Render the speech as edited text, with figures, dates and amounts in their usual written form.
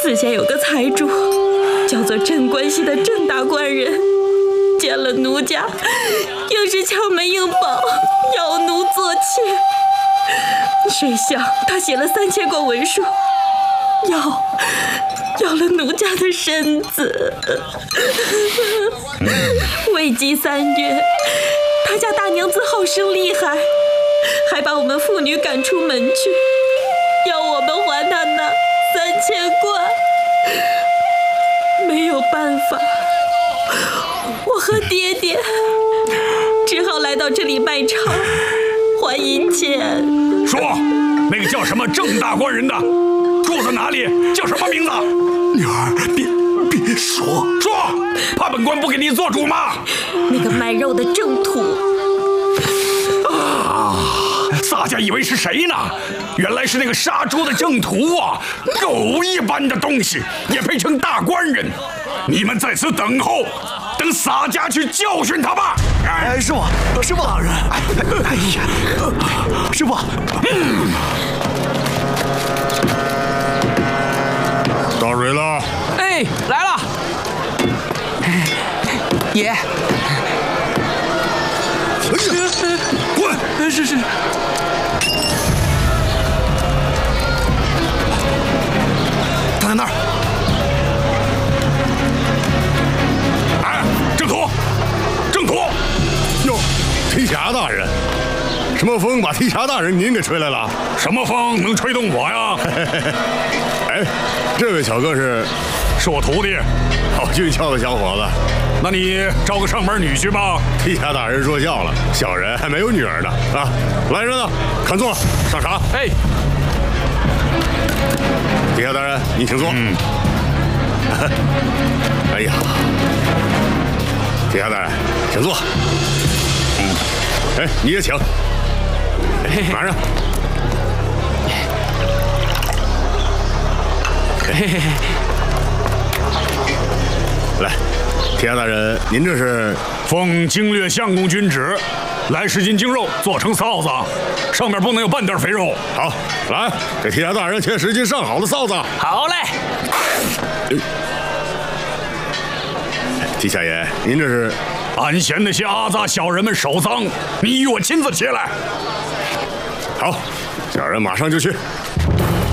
四县有个财主，叫做镇关西的郑大官人，见了奴家，硬是敲门硬保，要奴做妾。谁想他写了3000贯文书，要了奴家的身子。未及3月，他家大娘子好生厉害，还把我们妇女赶出门去，要我们还他那3000贯。没有办法，我和爹爹只好来到这里卖唱还银钱。 说，那个叫什么郑大官人的住在哪里？叫什么名字？ 女儿，别说， 怕本官不给你做主吗？ 那个卖肉的郑土。 洒家以为是谁呢？原来是那个杀猪的郑屠啊！狗一般的东西也配称大官人？你们在此等候，等洒家去教训他吧。 师傅，大人，哎呀，师傅， 到水了。 哎，来了，爷。 滚！ 是。 他在那儿。 哎，郑屠！ 哟，提辖大人，什么风把提辖大人您给吹来了？ 什么风能吹动我呀？ 哎，这位小哥是我徒弟， 好俊俏的小伙子。 那你招个上门女婿吧。 提辖大人说笑了，小人还没有女儿呢啊！来人了，看座，上茶。 哎， 提辖大人，您请坐。哎呀，提辖大人，请坐。哎，你也请。马上。来，提辖大人，您这是奉经略相公君旨，来10斤精肉做成臊子，上面不能有半点肥肉。 好，来给提辖大人切10斤上好的臊子。 好嘞。 提辖爷，您这是？ 俺嫌那些阿杂小人们手脏，你与我亲自切来。 好，小人马上就去。